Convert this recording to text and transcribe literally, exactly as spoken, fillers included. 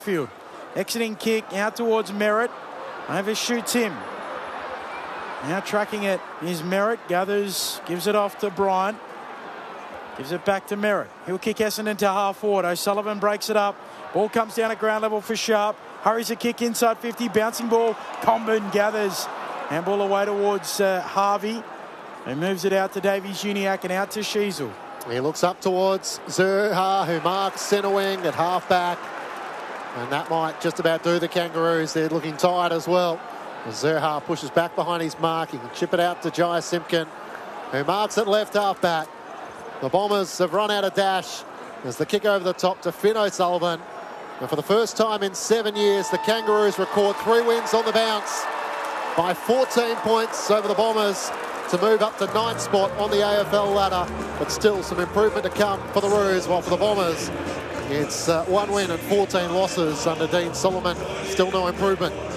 Field. Exiting kick out towards Merritt. Overshoots him. Now tracking it is Merritt. Gathers, gives it off to Bryant. Gives it back to Merritt. He'll kick Essendon to half forward. O'Sullivan breaks it up. Ball comes down at ground level for Sharp. Hurries a kick inside fifty. Bouncing ball. Comben gathers. Handball away towards uh, Harvey. And moves it out to Davies Uniacke and out to Sheasel. He looks up towards Zurhaar, who marks centre wing at half back. And that might just about do the Kangaroos. They're looking tired as well. As Zurhaar pushes back behind his mark. He can chip it out to Jai Simpkin, who marks at left half back. The Bombers have run out of dash. There's the kick over the top to Finn O'Sullivan. And for the first time in seven years, the Kangaroos record three wins on the bounce by fourteen points over the Bombers to move up to ninth spot on the A F L ladder. But still some improvement to come for the Roos, while for the Bombers, it's uh, one win and fourteen losses under Dean Solomon. Still no improvement.